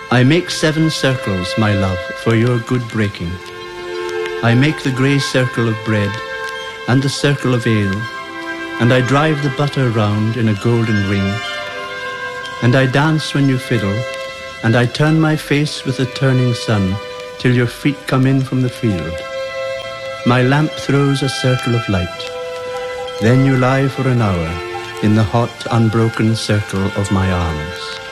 I make 7 circles, my love, for your good breaking. I make the grey circle of bread, and the circle of ale, and I drive the butter round in a golden ring. And I dance when you fiddle, and I turn my face with the turning sun, till your feet come in from the field. My lamp throws a circle of light. Then you lie for an hour in the hot, unbroken circle of my arms.